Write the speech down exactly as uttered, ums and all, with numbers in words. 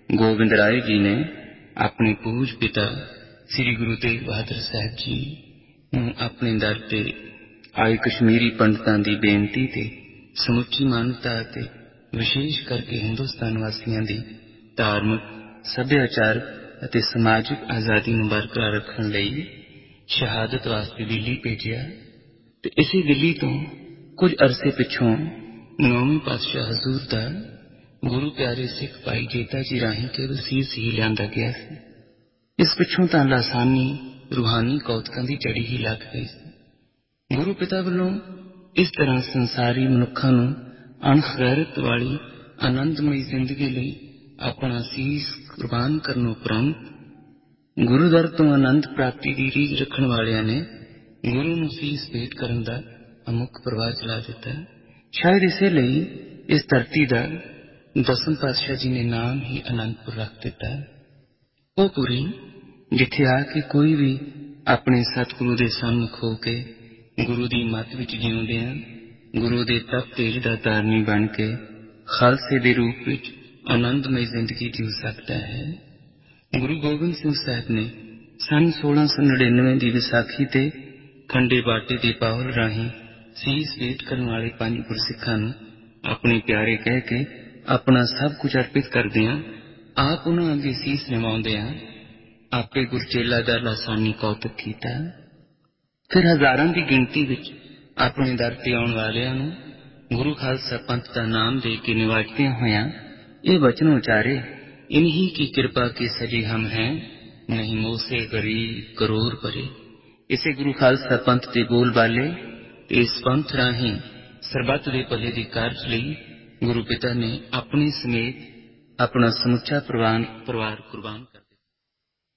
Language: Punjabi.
ਗੋਬਿੰਦ ਰਾਏ ਜੀ ਨੇ ਆਪਣੇ ਪੂਜ ਪਿਤਾ ਸ੍ਰੀ ਗੁਰੂ ਤੇਗ ਬਹਾਦਰ ਸਾਹਿਬ ਜੀ ਨੂੰ ਆਪਣੇ ਦਰ ਤੇ ਆਏ ਕਸ਼ਮੀਰੀ ਪੰਡਤਾਂ ਦੀ ਬੇਨਤੀ ਤੇ ਸਮੁੱਚੀ ਮਾਨਵਤਾ ਅਤੇ ਵਿਸ਼ੇਸ਼ ਕਰਕੇ ਹਿੰਦੁਸਤਾਨ ਵਾਸੀਆਂ ਦੀ ਧਾਰਮਿਕ, ਸੱਭਿਆਚਾਰਕ ਅਤੇ ਸਮਾਜਿਕ ਆਜ਼ਾਦੀ ਨੂੰ ਬਰਕਰਾਰ ਰੱਖਣ ਲਈ ਸ਼ਹਾਦਤ ਵਾਸਤੇ ਦਿੱਲੀ ਭੇਜਿਆ ਤੇ ਇਸੇ ਦਿੱਲੀ ਤੋਂ ਕੁਝ ਅਰਸੇ ਪਿੱਛੋਂ ਨੌਵੇਂ ਪਾਤਸ਼ਾਹ ਹਜ਼ੂਰ ਦਾ ਗੁਰੂ ਪਿਆਰੇ ਸਿੱਖ ਭਾਈ ਜੇਤਾ ਜੀ ਰਾਹੀਂ ਕੇਵਲ ਸੀਸ ਹੀ ਲਿਆਂਦਾ ਗਿਆ ਸੀ। ਇਸ ਪਿੱਛੋਂ ਤਾਂ ਲਾਸਾਨੀ ਰੂਹਾਨੀ ਕੌਤਕਾਂ ਦੀ ਝੜੀ ਹੀ ਲੱਗ ਗਈ ਸੀ। ਗੁਰੂ ਪਿਤਾ ਵੱਲੋਂ ਇਸ ਤਰ੍ਹਾਂ ਸੰਸਾਰੀ ਮਨੁੱਖਾਂ ਨੂੰ ਅਣਖ ਗੈਰਤ ਵਾਲੀ ਆਨੰਦਮਈ ਜ਼ਿੰਦਗੀ ਲਈ ਆਪਣਾ ਸੀਸ ਕੁਰਬਾਨ ਕਰਨ ਉਪਰੰਤ ਗੁਰੂ ਦਰ ਤੋਂ ਆਨੰਦ ਪ੍ਰਾਪਤੀ ਦੀ ਰੀਝ ਰੱਖਣ ਵਾਲਿਆਂ ਨੇ ਗੁਰੂ ਨੂੰ ਸੀਸ ਭੇਟ ਕਰਨ ਦਾ ਅਮੁੱਕ ਪ੍ਰਵਾਹ ਚਲਾ ਦਿੱਤਾ। ਸ਼ਾਇਦ ਇਸੇ ਲਈ ਇਸ ਧਰਤੀ ਦਾ ਦਸਮ ਪਾਤਸ਼ਾਹ ਜੀ ਨੇ ਨਾਮ ਹੀ ਅਨੰਦਪੁਰ ਰੱਖ ਦਿੱਤਾ। ਉਹ ਪੁਰੀ ਜਿੱਥੇ ਆ ਕੇ ਕੋਈ ਵੀ ਆਪਣੇ ਸਤਿਗੁਰੂ ਦੇ ਸਨਮੁਖ ਹੋ ਕੇ ਗੁਰੂ ਦੀ ਮੱਤ ਵਿੱਚ ਜਿਉਂਦਿਆਂ ਗੁਰੂ ਦੇ ਤਪ ਤੇਜ ਦਾ ਧਾਰਨੀ ਬਣ ਕੇ ਖਾਲਸੇ ਦੇ ਰੂਪ ਵਿੱਚ ਆਨੰਦਮਈ ਜ਼ਿੰਦਗੀ ਜਿਉ ਸਕਦਾ ਹੈ। ਗੁਰੂ ਗੋਬਿੰਦ ਸਿੰਘ ਸਾਹਿਬ ਨੇ ਸੰਨ ਸੋਲਾਂ ਸੌ ਨੜਿਨਵੇਂ ਦੀ ਵਿਸਾਖੀ ਤੇ ਖੰਡੇ ਬਾਟੇ ਦੇ ਪਾਵਲ ਰਾਹੀਂ ਸੀਸ ਭੇਟ ਕਰਨ ਵਾਲੇ ਪੰਜ ਗੁਰਸਿੱਖਾਂ ਨੂੰ ਆਪਣੇ ਪਿਆਰੇ ਕਹਿ ਕੇ ਆਪਣਾ ਸਭ ਕੁਝ ਅਰਪਿਤ ਕਰਦਿਆਂ ਆਪ ਉਹਨਾਂ ਅੱਗੇ ਸੀਸ ਨਿਵਾਉਂਦਿਆਂ ਆਪੇ ਗੁਰਚੇਲਾ ਦਾ ਲਾਸਾਨੀ ਕੌਤਕ ਕੀਤਾ। ਫਿਰ ਹਜ਼ਾਰਾਂ ਦੀ ਗਿਣਤੀ ਵਿੱਚ ਆਪਣੇ ਦਰ ਤੇ ਆਉਣ ਵਾਲਿਆਂ ਨੂੰ ਗੁਰੂ ਖਾਲਸਾ ਪੰਥ ਦਾ ਨਾਮ ਦੇ ਕੇ ਨਿਵਾਜਦਿਆਂ ਹੋਇਆਂ ਇਹ ਵਚਨ ਉਚਾਰੇ, ਇਨਹੀ ਕੀ ਕਿਰਪਾ ਕੇ ਸਜੇ ਹਮ ਹੈ, ਨਹੀਂ ਮੋਸੇ ਗਰੀਬ ਕਰੋੜ ਭਰੇ। ਇਸੇ ਗੁਰੂ ਖਾਲਸਾ ਪੰਥ ਦੇ ਬੋਲ ਬਾਲੇ ਤੇ ਇਸ ਪੰਥ ਰਾਹੀਂ ਸਰਬੱਤ ਦੇ ਭਲੇ ਦੇ ਕਾਰਜ ਲਈ ਗੁਰੂ ਪਿਤਾ ਨੇ ਆਪਣੇ ਸਮੇਤ ਆਪਣਾ ਸਮੁੱਚਾ ਪਰਿਵਾਰ ਕੁਰਬਾਨ ਕਰ